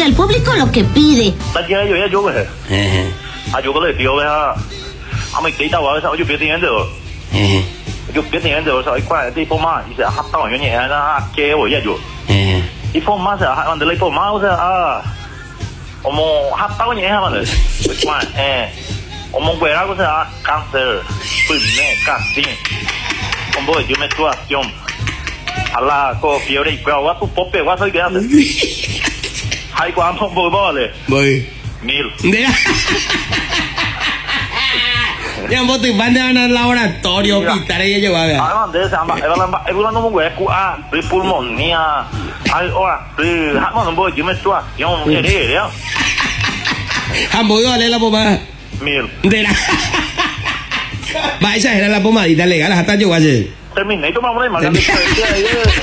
al público lo que pide. Ala, ko fiore igual wa tu pope wa soy grande. Hai qua không bồi bò Voy. Mil. Ya vos te van a dar laboratorio, pitar y llevar. Ah, de esa ma, ela não mo ku a, pri pulmonia. Ai, ora, pri ha mo no boy, yo me tua, yo ere, ya. Han voy a la pomada. Mil. De la. Va, esa era la pomadita legal, hasta yo ayer. Terminé tomando una